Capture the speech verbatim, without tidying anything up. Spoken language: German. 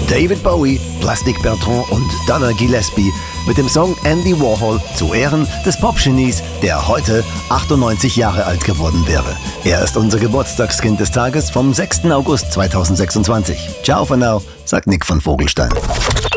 David Bowie, Plastic Bertrand und Donna Gillespie mit dem Song Andy Warhol zu Ehren des Popgenies, der heute achtundneunzig Jahre alt geworden wäre. Er ist unser Geburtstagskind des Tages vom sechsten August zweitausendsechsundzwanzig. Ciao for now, sagt Nick von Vogelstein.